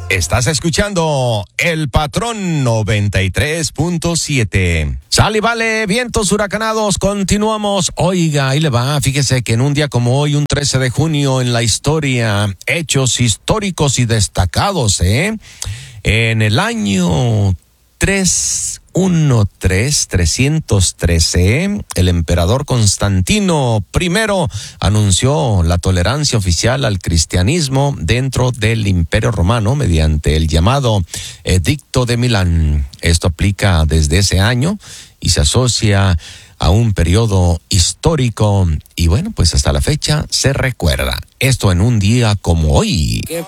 Estás escuchando El Patrón 93.7. Sale y vale, vientos huracanados, continuamos. Oiga, ahí le va, fíjese que en un día como hoy, un 13 de junio, en la historia, hechos históricos y destacados, En el año 313, el emperador Constantino I anunció la tolerancia oficial al cristianismo dentro del Imperio Romano mediante el llamado Edicto de Milán. Esto aplica desde ese año y se asocia a un periodo histórico y bueno, pues hasta la fecha se recuerda. Esto en un día como hoy. ¿Qué